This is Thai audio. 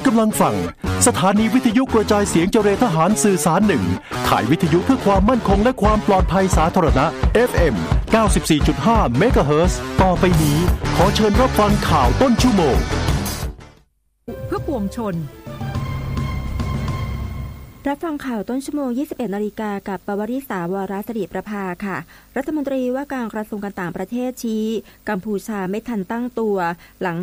ำลังฟังสถานีวิทยุกระจายเสียงเจรทหารสื่อสารหนึ่งข่ายวิทยุเพื่อความมั่นคงและความปลอดภัยสาธารณะ FM 94.5 เมกะเฮิรตซ์ต่อไปนี้ขอเชิญรับฟังข่าวต้นชั่วโมงเพื่อปวงชนรับฟังข่าวต้นชั่วโมง 21 นาฬิกากับปวริษาวรสิริประภาค่ะรัฐมนตรีว่าการกระทรวงการต่างประเทศชี้กัมพูชาไม่ทันตั้งตัวหลัง